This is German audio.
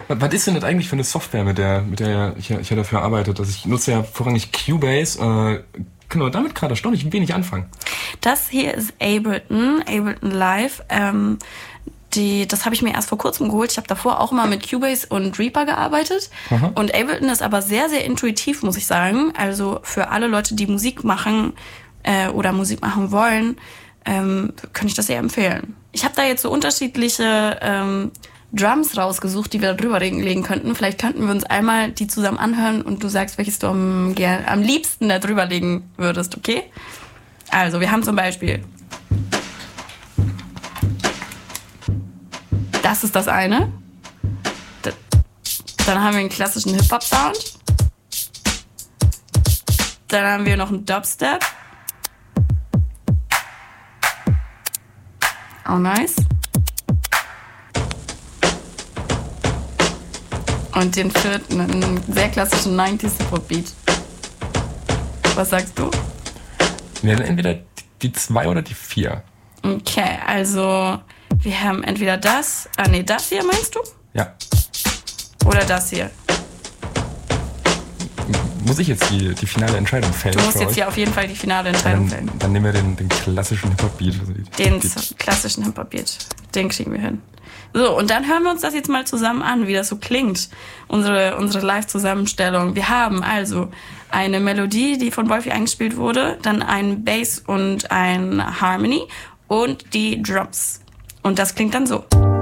Was ist denn das eigentlich für eine Software, mit der ich ja dafür arbeite? Ich nutze ja vorrangig Cubase. Können wir damit gerade erstaunlich wenig anfangen? Das hier ist Ableton Live. Das habe ich mir erst vor kurzem geholt. Ich habe davor auch immer mit Cubase und Reaper gearbeitet. Aha. Und Ableton ist aber sehr, sehr intuitiv, muss ich sagen. Also für alle Leute, die Musik machen oder Musik machen wollen, könnte ich das sehr empfehlen. Ich habe da jetzt so unterschiedliche Drums rausgesucht, die wir da drüber legen könnten. Vielleicht könnten wir uns einmal die zusammen anhören und du sagst, welches du am liebsten da drüber legen würdest, okay? Also, wir haben zum Beispiel... Das ist das eine. Dann haben wir einen klassischen Hip-Hop-Sound. Dann haben wir noch einen Dubstep. Oh, nice. Und den vierten, einen sehr klassischen 90s Hip-Hop-Beat. Was sagst du? Wir haben entweder die 2 oder die 4. Okay, also wir haben entweder das hier meinst du? Ja. Oder das hier? Muss ich jetzt die finale Entscheidung fällen? Du musst jetzt hier auf jeden Fall die finale Entscheidung fällen. Dann nehmen wir den klassischen Hip-Hop-Beat. Den klassischen Hip-Hop-Beat. Den kriegen wir hin. So, und dann hören wir uns das jetzt mal zusammen an, wie das so klingt. Unsere Live-Zusammenstellung. Wir haben also eine Melodie, die von Wolfi eingespielt wurde, dann ein Bass und ein Harmony und die Drums. Und das klingt dann so.